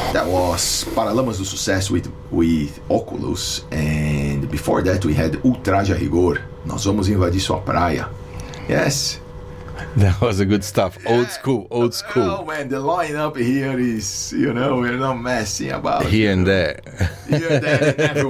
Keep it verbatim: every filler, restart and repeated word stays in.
That was Paralamas do Sucesso with, with Oculus. And before that we had Ultraja Rigor. Nós vamos invadir sua praia. Yes. That was a good stuff. Old school, old school. Oh man, the lineup here is, you know, we're not messing about. Here and there. Here and there and everywhere.